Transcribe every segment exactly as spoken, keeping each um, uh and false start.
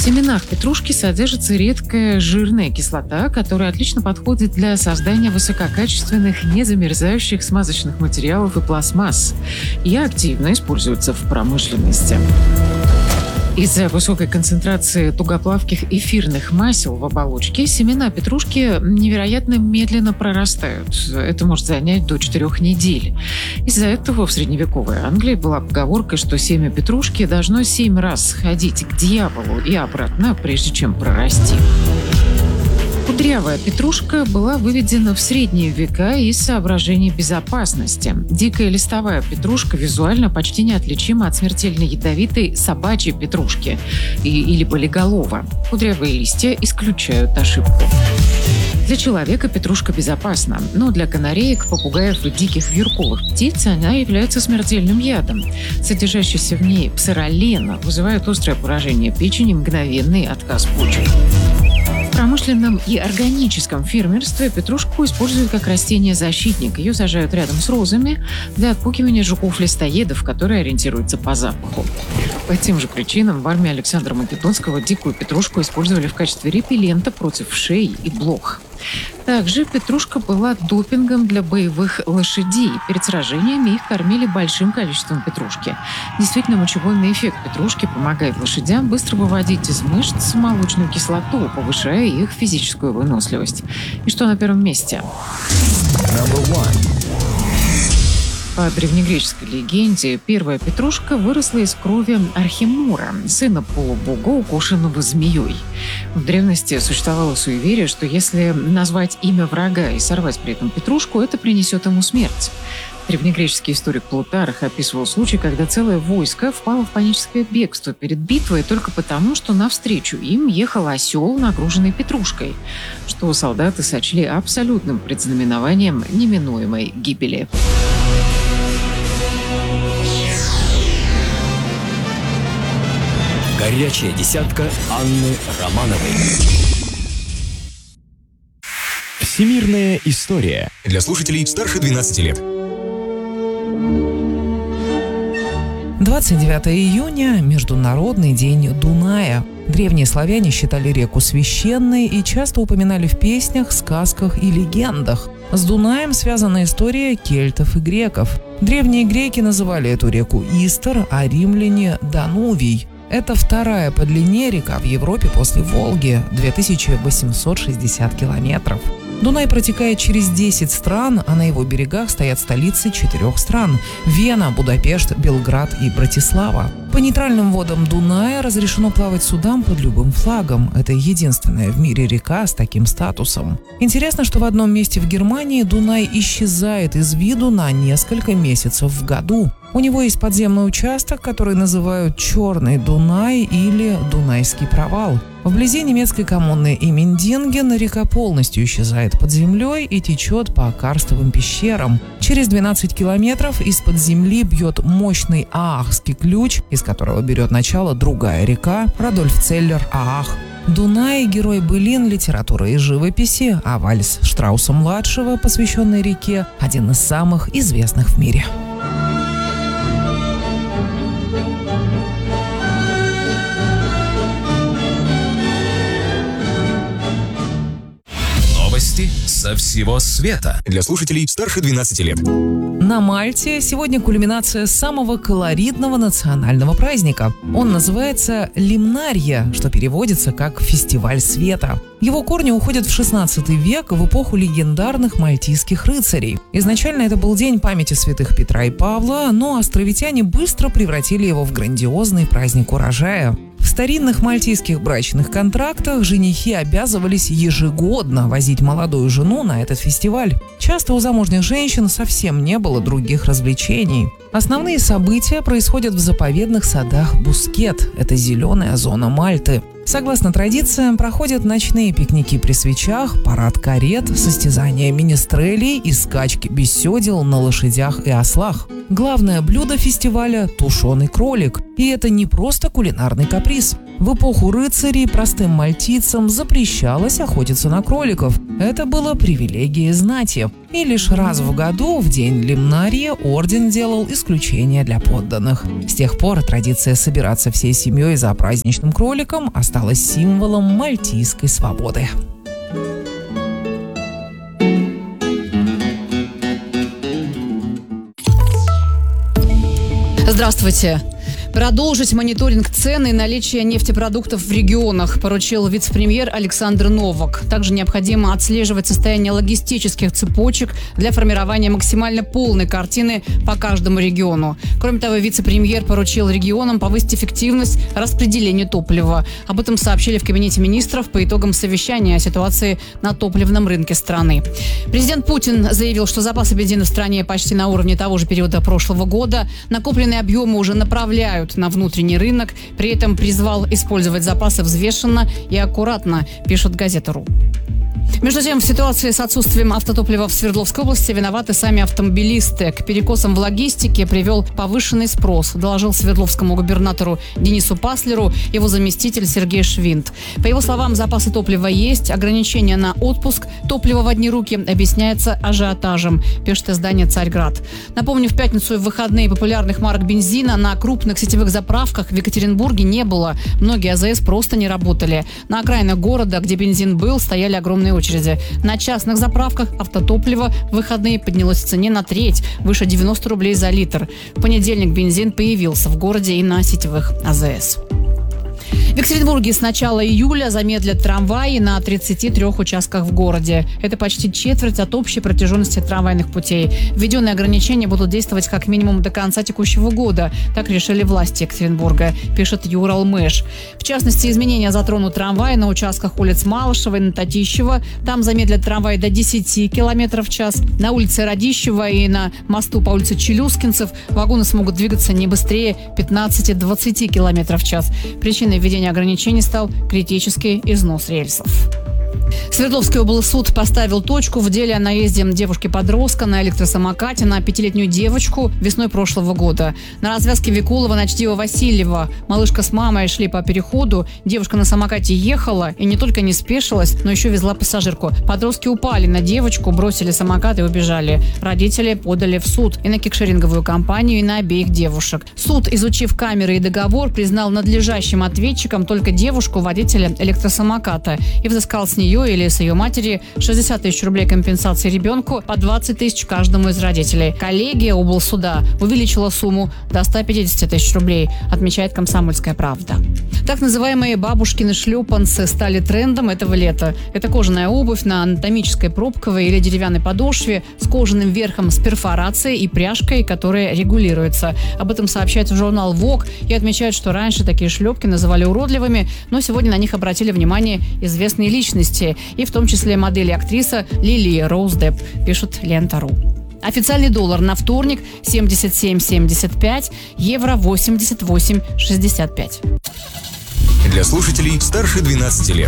В семенах петрушки содержится редкая жирная кислота, которая отлично подходит для создания высококачественных, незамерзающих смазочных материалов и пластмасс и активно используется в промышленности. Из-за высокой концентрации тугоплавких эфирных масел в оболочке семена петрушки невероятно медленно прорастают. Это может занять до четырех недель. Из-за этого в средневековой Англии была поговорка, что семя петрушки должно семь раз сходить к дьяволу и обратно, прежде чем прорасти. Кудрявая петрушка была выведена в средние века из соображений безопасности. Дикая листовая петрушка визуально почти неотличима от смертельно ядовитой собачьей петрушки или болиголова. Кудрявые листья исключают ошибку. Для человека петрушка безопасна, но для канареек, попугаев и диких вьюрковых птиц она является смертельным ядом. Содержащийся в ней псоролен вызывает острое поражение печени и мгновенный отказ почек. В промышленном и органическом фермерстве петрушку используют как растение-защитник. Ее сажают рядом с розами для отпугивания жуков-листоедов, которые ориентируются по запаху. По тем же причинам в армии Александра Македонского дикую петрушку использовали в качестве репеллента против вшей и блох. Также петрушка была допингом для боевых лошадей. Перед сражениями их кормили большим количеством петрушки. Действительно, мочегонный эффект петрушки помогает лошадям быстро выводить из мышц молочную кислоту, повышая их физическую выносливость. И что на первом месте? По древнегреческой легенде, первая петрушка выросла из крови Архимура, сына полубога, укушенного змеей. В древности существовало суеверие, что если назвать имя врага и сорвать при этом петрушку, это принесет ему смерть. Древнегреческий историк Плутарх описывал случай, когда целое войско впало в паническое бегство перед битвой только потому, что навстречу им ехал осел, нагруженный петрушкой, что солдаты сочли абсолютным предзнаменованием неминуемой гибели. Горячая десятка Анны Романовой. Всемирная история. Для слушателей старше двенадцати лет. двадцать девятого июня – Международный день Дуная. Древние славяне считали реку священной и часто упоминали в песнях, сказках и легендах. С Дунаем связана история кельтов и греков. Древние греки называли эту реку Истр, а римляне – Данувий. Это вторая по длине река в Европе после Волги – две тысячи восемьсот шестьдесят километров. Дунай протекает через десять стран, а на его берегах стоят столицы четырех стран – Вена, Будапешт, Белград и Братислава. По нейтральным водам Дуная разрешено плавать судам под любым флагом. Это единственная в мире река с таким статусом. Интересно, что в одном месте в Германии Дунай исчезает из виду на несколько месяцев в году. У него есть подземный участок, который называют Черный Дунай или Дунайский провал. Вблизи немецкой коммуны Иммендинген река полностью исчезает под землей и течет по карстовым пещерам. Через двенадцать километров из-под земли бьет мощный Аахский ключ, из которого берет начало другая река Радольфцеллер-Аах. Дунай – герой былин, литературы и живописи, а вальс Штрауса-младшего, посвященный реке, один из самых известных в мире. Новости со всего света. Для слушателей старше двенадцати лет. На Мальте сегодня кульминация самого колоритного национального праздника. Он называется Лимнарья, что переводится как «фестиваль света». Его корни уходят в шестнадцатый век, в эпоху легендарных мальтийских рыцарей. Изначально это был день памяти святых Петра и Павла, но островитяне быстро превратили его в грандиозный праздник урожая. В старинных мальтийских брачных контрактах женихи обязывались ежегодно возить молодую жену на этот фестиваль. Часто у замужних женщин совсем не было других развлечений. Основные события происходят в заповедных садах Бускет. Это зеленая зона Мальты. Согласно традициям, проходят ночные пикники при свечах, парад карет, состязания министрелей и скачки без седел на лошадях и ослах. Главное блюдо фестиваля – тушеный кролик. И это не просто кулинарный каприз. В эпоху рыцарей простым мальтийцам запрещалось охотиться на кроликов. Это было привилегией знати. И лишь раз в году, в день Лимнария, орден делал исключение для подданных. С тех пор традиция собираться всей семьей за праздничным кроликом осталась символом мальтийской свободы. Здравствуйте. Продолжить мониторинг цен и наличия нефтепродуктов в регионах поручил вице-премьер Александр Новак. Также необходимо отслеживать состояние логистических цепочек для формирования максимально полной картины по каждому региону. Кроме того, вице-премьер поручил регионам повысить эффективность распределения топлива. Об этом сообщили в Кабинете министров по итогам совещания о ситуации на топливном рынке страны. Президент Путин заявил, что запасы бензина в стране почти на уровне того же периода прошлого года. Накопленные объемы уже направляют на внутренний рынок, при этом призвал использовать запасы взвешенно и аккуратно, пишет газета РУ. Между тем, в ситуации с отсутствием автотоплива в Свердловской области виноваты сами автомобилисты. К перекосам в логистике привел повышенный спрос, доложил свердловскому губернатору Денису Паслеру его заместитель Сергей Швинт. По его словам, запасы топлива есть, ограничения на отпуск топлива в одни руки объясняется ажиотажем, пишет издание «Царьград». Напомню, в пятницу и в выходные популярных марок бензина на крупных сетевых заправках в Екатеринбурге не было. Многие АЗС просто не работали. На окраинах города, где бензин был, стояли огромные очереди. На частных заправках автотопливо в выходные поднялось в цене на треть, выше девяносто рублей за литр. В понедельник бензин появился в городе и на сетевых АЗС. В Екатеринбурге с начала июля замедлят трамваи на тридцати трёх участках в городе. Это почти четверть от общей протяженности трамвайных путей. Введенные ограничения будут действовать как минимум до конца текущего года. Так решили власти Екатеринбурга, пишет Юралмэш. В частности, изменения затронут трамваи на участках улиц Малышева и на Татищева. Там замедлят трамваи до десяти километров в час. На улице Радищева и на мосту по улице Челюскинцев вагоны смогут двигаться не быстрее пятнадцати-двадцати километров в час. Причиной введения ограничений стал критический износ рельсов. Свердловский облсуд поставил точку в деле о наезде девушки-подростка на электросамокате на пятилетнюю девочку весной прошлого года. На развязке Викулова-Ночдива-Васильева малышка с мамой шли по переходу. Девушка на самокате ехала и не только не спешилась, но еще везла пассажирку. Подростки упали на девочку, бросили самокат и убежали. Родители подали в суд и на кикшеринговую компанию, и на обеих девушек. Суд, изучив камеры и договор, признал надлежащим ответчиком только девушку, водителя электросамоката, и взыскал с нее или с ее матери шестьдесят тысяч рублей компенсации ребенку, по двадцать тысяч каждому из родителей. Коллегия облсуда увеличила сумму до ста пятидесяти тысяч рублей, отмечает «Комсомольская правда». Так называемые бабушкины шлепанцы стали трендом этого лета. Это кожаная обувь на анатомической пробковой или деревянной подошве с кожаным верхом с перфорацией и пряжкой, которая регулируется. Об этом сообщает журнал Vogue и отмечает, что раньше такие шлепки называли уродливыми, но сегодня на них обратили внимание известные личности, и в том числе модель и актриса Лилия Роуз Депп, пишет Лента.ру. Официальный доллар на вторник семьдесят семь семьдесят пять, евро восемьдесят восемь шестьдесят пять. Для слушателей старше двенадцати лет.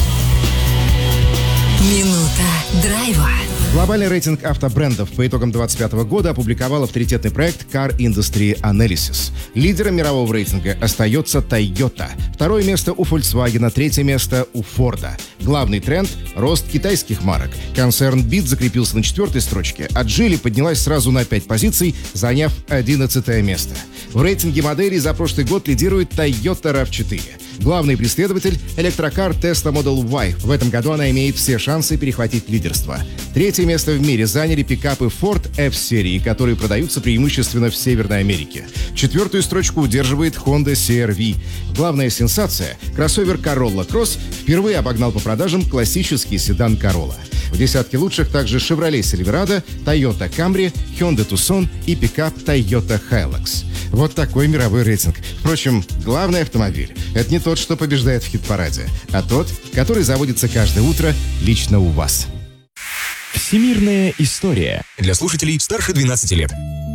Минута драйва. Глобальный рейтинг автобрендов по итогам двадцать пятого года опубликовал авторитетный проект Car Industry Analysis. Лидером мирового рейтинга остается Toyota. Второе место у Volkswagen, третье место у Ford. Главный тренд – рост китайских марок. Концерн Бит закрепился на четвертой строчке, а Geely поднялась сразу на пять позиций, заняв одиннадцатое место. В рейтинге моделей за прошлый год лидирует Toyota рав четыре. Главный преследователь – электрокар Tesla Model Y. В этом году она имеет все шансы перехватить лидерство. Третье место в мире заняли пикапы Ford F-серии, которые продаются преимущественно в Северной Америке. Четвертую строчку удерживает Honda си ар ви. Главная сенсация – кроссовер Corolla Cross впервые обогнал по продажам классический седан Corolla. В десятке лучших также Chevrolet Silverado, Toyota Camry, Hyundai Tucson и пикап Toyota Hilux. Вот такой мировой рейтинг. Впрочем, главный автомобиль – это не тот, что побеждает в хит-параде, а тот, который заводится каждое утро лично у вас. Всемирная история. Для слушателей старше двенадцати лет.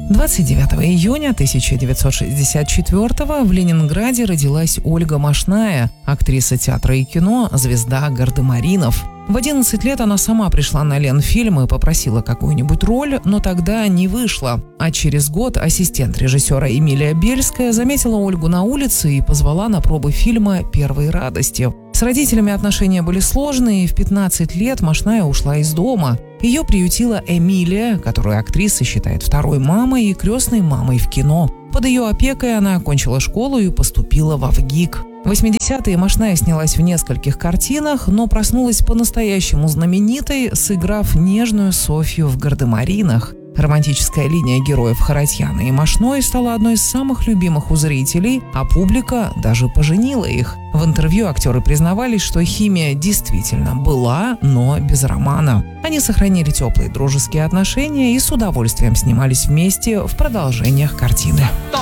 двадцать девятого июня тысяча девятьсот шестьдесят четвёртого в Ленинграде родилась Ольга Машная, актриса театра и кино, звезда гардемаринов. В одиннадцать лет она сама пришла на Ленфильм и попросила какую-нибудь роль, но тогда не вышла. А через год ассистент режиссера Эмилия Бельская заметила Ольгу на улице и позвала на пробы фильма «Первые радости». С родителями отношения были сложные, и в пятнадцать лет Машная ушла из дома. Ее приютила Эмилия, которую актриса считает второй мамой и крестной мамой в кино. Под ее опекой она окончила школу и поступила в ВГИК. В восьмидесятые Машная снялась в нескольких картинах, но проснулась по-настоящему знаменитой, сыграв нежную Софью в «Гардемаринах». Романтическая линия героев Харатьяна и Машной стала одной из самых любимых у зрителей, а публика даже поженила их. В интервью актеры признавались, что химия действительно была, но без романа. Они сохранили теплые дружеские отношения и с удовольствием снимались вместе в продолжениях картины.